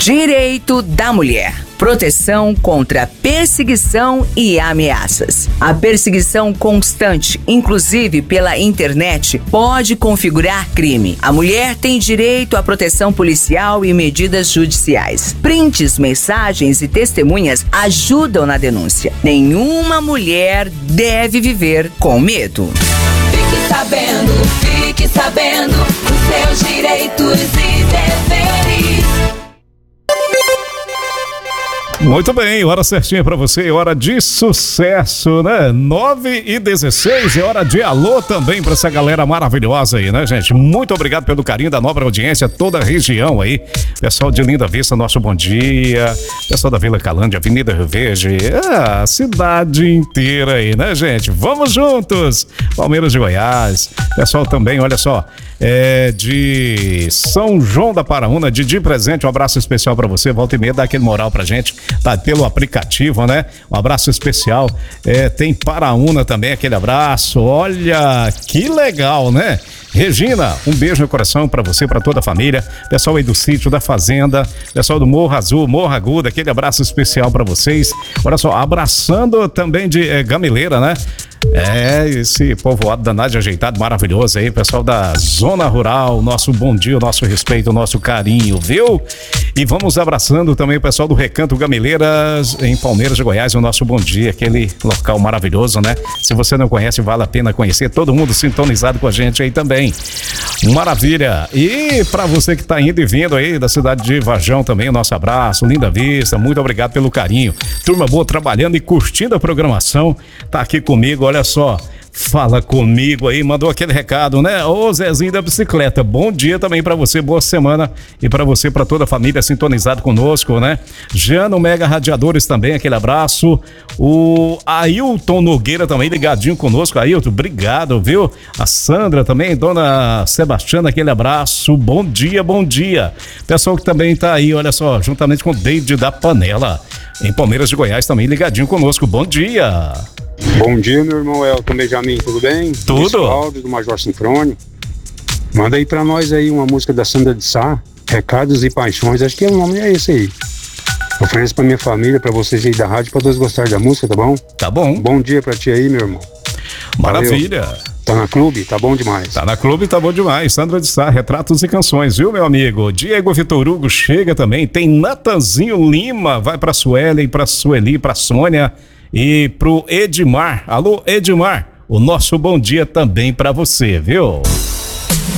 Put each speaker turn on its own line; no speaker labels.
Direito da mulher. Proteção contra perseguição e ameaças. A perseguição constante, inclusive pela internet, pode configurar crime. A mulher tem direito à proteção policial e medidas judiciais. Prints, mensagens e testemunhas ajudam na denúncia. Nenhuma mulher deve viver com medo.
Fique sabendo dos seus direitos e deveres.
Muito bem, hora certinha pra você, hora de sucesso, né? 9h16, é hora de alô também pra essa galera maravilhosa aí, né, gente? Muito obrigado pelo carinho da nobre audiência, toda a região aí. Pessoal de Linda Vista, nosso bom dia. Pessoal da Vila Calândia, Avenida Rio Verde, a cidade inteira aí, né, gente? Vamos juntos! Palmeiras de Goiás. Pessoal também, olha só, de São João da Paraúna, Didi Presente, um abraço especial pra você, volta e meia, dá aquele moral pra gente, tá pelo aplicativo, né? Um abraço especial, tem Paraúna também, aquele abraço, olha, que legal, né? Regina, um beijo no coração pra você, pra toda a família, pessoal aí do sítio, da fazenda, pessoal do Morro Azul, Morro Agudo, aquele abraço especial pra vocês. Olha só, abraçando também de Gameleira, né? Esse povoado danado, ajeitado, maravilhoso aí, pessoal da Zona Rural, nosso bom dia, o nosso respeito, o nosso carinho, viu? E vamos abraçando também o pessoal do Recanto Gameleiras, em Palmeiras de Goiás, o nosso bom dia, aquele local maravilhoso, né? Se você não conhece, vale a pena conhecer, todo mundo sintonizado com a gente aí também. Maravilha! E para você que tá indo e vindo aí da cidade de Varjão também, o nosso abraço, Linda Vista, muito obrigado pelo carinho. Turma boa trabalhando e curtindo a programação, tá aqui comigo, olha só, fala comigo aí, mandou aquele recado, né? Ô Zezinho da bicicleta, bom dia também pra você, boa semana e pra você, pra toda a família sintonizado conosco, né? Jano Mega Radiadores também, aquele abraço. O Ailton Nogueira também ligadinho conosco, Ailton, obrigado, viu? A Sandra também, Dona Sebastiana, aquele abraço, bom dia, bom dia. Pessoal que também tá aí, olha só, juntamente com o David da Panela, em Palmeiras de Goiás também ligadinho conosco, bom dia.
Bom dia, meu irmão Elton Benjamin, tudo bem?
Tudo.
Áudio do Major Sinfrônio. Manda aí pra nós aí uma música da Sandra de Sá, Recados e Paixões, acho que o nome é esse aí. Ofereço pra minha família, pra vocês aí da rádio, pra todos gostarem da música, tá bom?
Tá bom.
Bom dia pra ti aí, meu irmão.
Maravilha.
Valeu. Tá na clube? Tá bom demais.
Tá na clube, tá bom demais. Sandra de Sá, retratos e canções, viu, meu amigo? Diego Vitor Hugo chega também. Tem Natanzinho Lima, vai pra Suelen, pra Sueli, pra Sônia e pro Edmar. Alô, Edmar, o nosso bom dia também pra você, viu?